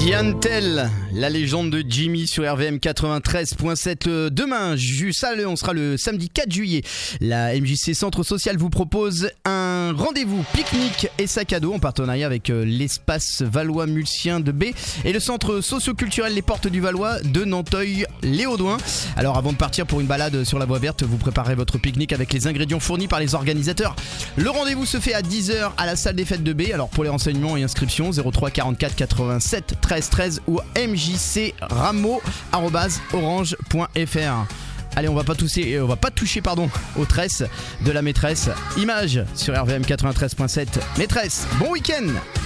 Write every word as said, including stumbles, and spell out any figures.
Diantel, la légende de Jimmy sur R V M quatre-vingt-treize point sept. Demain, ça, on sera le samedi quatre juillet. La M J C Centre Social vous propose un rendez-vous pique-nique et sac à dos en partenariat avec l'espace Valois-Mulcien de B et le centre socio-culturel Les Portes du Valois de Nanteuil-les-Audouins. Alors avant de partir pour une balade sur la voie verte, vous préparez votre pique-nique avec les ingrédients fournis par les organisateurs. Le rendez-vous se fait à dix heures à la salle des fêtes de B. Alors pour les renseignements et inscriptions, zéro trois quarante-quatre quatre-vingt-sept treize treize ou mjcrameau arobase orange point fr. Allez, on va pas toucher, on va pas toucher pardon, aux tresses de la maîtresse. Image sur R V M quatre-vingt-treize point sept. Maîtresse, bon week-end.